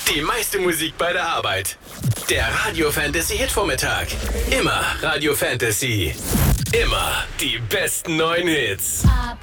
Die meiste Musik bei der Arbeit. Der Radio Fantasy Hitvormittag. Immer Radio Fantasy. Immer die besten neuen Hits. Up